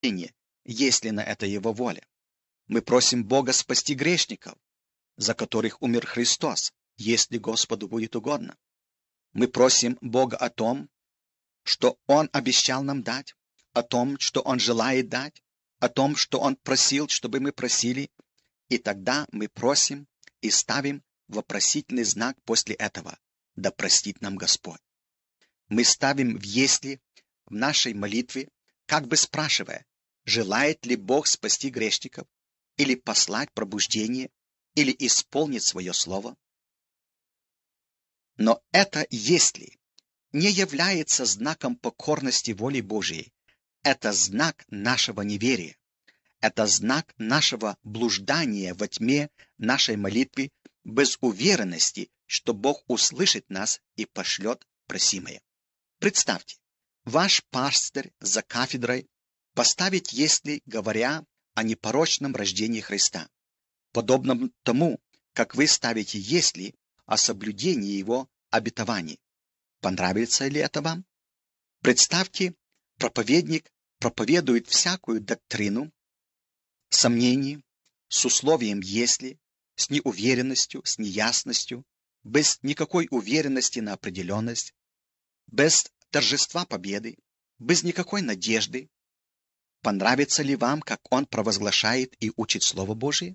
если на это Его воля. Мы просим Бога спасти грешников, за которых умер Христос, если Господу будет угодно. Мы просим Бога о том, что Он обещал нам дать, о том, что Он желает дать, о том, что Он просил, чтобы мы просили, и тогда мы просим и ставим вопросительный знак после этого: да простит нам Господь. Мы ставим в «если» в нашей молитве, как бы спрашивая, желает ли Бог спасти грешников, или послать пробуждение, или исполнить свое слово. Но это «если» не является знаком покорности воли Божией. Это знак нашего неверия. Это знак нашего блуждания во тьме нашей молитвы без уверенности, что Бог услышит нас и пошлет просимое. Представьте, ваш пастырь за кафедрой поставит «если», говоря о непорочном рождении Христа, подобно тому, как вы ставите «если» о соблюдении Его обетований. Понравится ли это вам? Представьте, проповедник проповедует всякую доктрину, сомнений, с условием «если», с неуверенностью, с неясностью, без никакой уверенности на определенность, без торжества победы, без никакой надежды. Понравится ли вам, как он провозглашает и учит Слово Божие?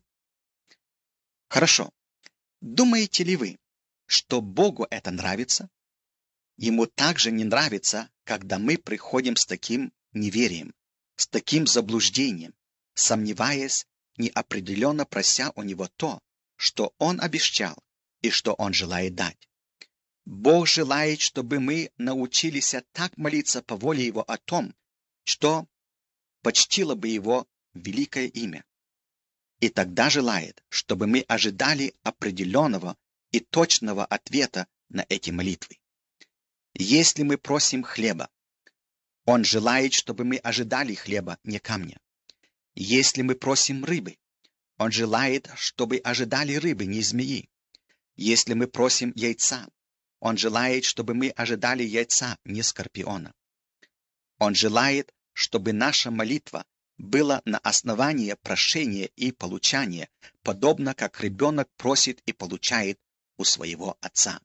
Хорошо. Думаете ли вы, что Богу это нравится? Ему также не нравится, когда мы приходим с таким неверием, с таким заблуждением, сомневаясь, неопределенно прося у Него то, что Он обещал и что Он желает дать. Бог желает, чтобы мы научились так молиться по воле Его о том, что почтило бы Его великое имя. И тогда желает, чтобы мы ожидали определенного и точного ответа на эти молитвы. Если мы просим хлеба, Он желает, чтобы мы ожидали хлеба, не камня. Если мы просим рыбы, Он желает, чтобы ожидали рыбы, не змеи. Если мы просим яйца, Он желает, чтобы мы ожидали яйца, не скорпиона. Он желает, чтобы наша молитва была на основании прошения и получания, подобно как ребенок просит и получает у своего отца.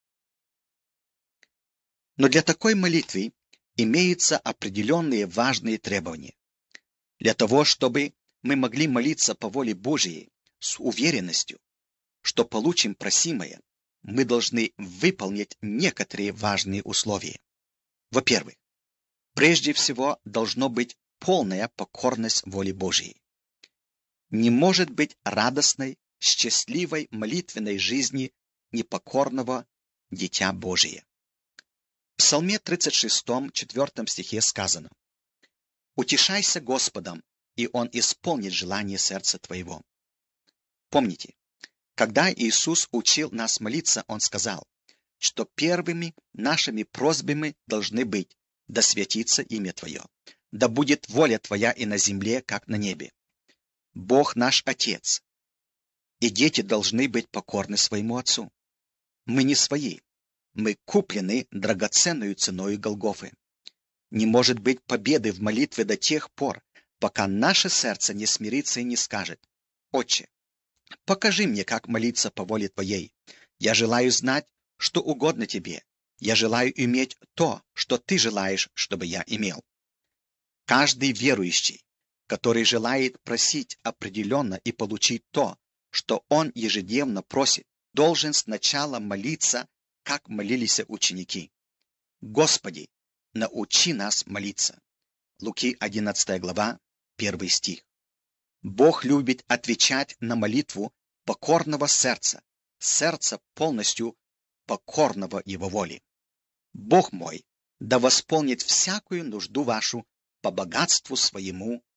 Но для такой молитвы имеются определенные важные требования. Для того, чтобы мы могли молиться по воле Божией с уверенностью, что получим просимое, мы должны выполнить некоторые важные условия. Во-первых, прежде всего должно быть полная покорность воле Божией. Не может быть радостной, счастливой молитвенной жизни непокорного дитя Божие. В Псалме 36, 4 стихе сказано: «Утешайся Господом, и Он исполнит желание сердца твоего». Помните, когда Иисус учил нас молиться, Он сказал, что первыми нашими просьбами должны быть: «Да святится имя Твое, да будет воля Твоя и на земле, как на небе». Бог наш Отец, и дети должны быть покорны своему Отцу. Мы не свои, мы куплены драгоценную ценою Голгофы. Не может быть победы в молитве до тех пор, пока наше сердце не смирится и не скажет: «Отче, покажи мне, как молиться по воле Твоей. Я желаю знать, что угодно Тебе. Я желаю иметь то, что Ты желаешь, чтобы я имел». Каждый верующий, который желает просить определенно и получить то, что он ежедневно просит, должен сначала молиться, как молились ученики: «Господи, научи нас молиться». Луки 11 глава, 1 стих. Бог любит отвечать на молитву покорного сердца, сердца полностью покорного Его воле. Бог мой да восполнит всякую нужду вашу по богатству своему